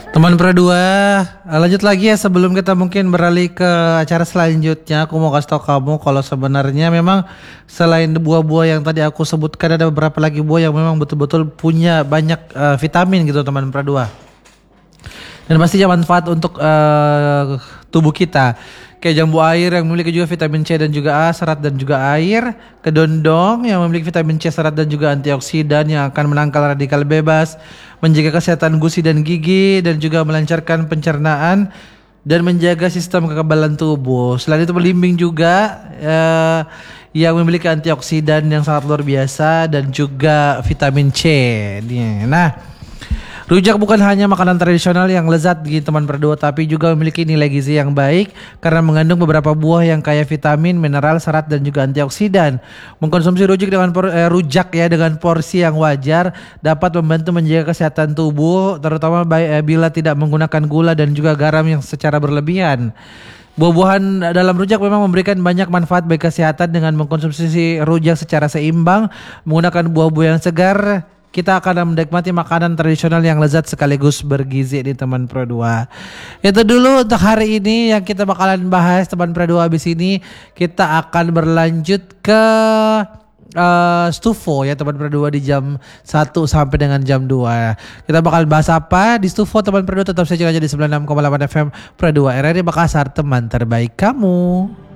Teman Perdua, lanjut lagi ya sebelum kita mungkin beralih ke acara selanjutnya. Aku mau kasih tau kamu kalau sebenarnya memang selain buah-buah yang tadi aku sebutkan ada beberapa lagi buah yang memang betul-betul punya banyak vitamin gitu teman Perdua. Dan pastinya manfaat untuk tubuh kita. Kayak jambu air yang memiliki juga vitamin C dan juga A, serat dan juga air. Kedondong yang memiliki vitamin C, serat dan juga antioksidan yang akan menangkal radikal bebas, menjaga kesehatan gusi dan gigi, dan juga melancarkan pencernaan dan menjaga sistem kekebalan tubuh. Selain itu belimbing juga yang memiliki antioksidan yang sangat luar biasa dan juga vitamin C. Nah, rujak bukan hanya makanan tradisional yang lezat di teman Perdua, tapi juga memiliki nilai gizi yang baik karena mengandung beberapa buah yang kaya vitamin, mineral, serat dan juga antioksidan. Mengkonsumsi rujak dengan porsi yang wajar dapat membantu menjaga kesehatan tubuh, terutama bila tidak menggunakan gula dan juga garam yang secara berlebihan. Buah-buahan dalam rujak memang memberikan banyak manfaat bagi kesehatan. Dengan mengkonsumsi rujak secara seimbang, menggunakan buah-buah yang segar, kita akan menikmati makanan tradisional yang lezat sekaligus bergizi di teman Pro 2. Itu dulu untuk hari ini yang kita bakalan bahas teman Pro 2. Habis ini kita akan berlanjut ke Stufo ya teman Pro 2 di jam 1 sampai dengan jam 2. Kita bakal bahas apa di Stufo teman Pro 2, tetap saja di 96,8 FM Pro 2 RRI Makassar, teman terbaik kamu.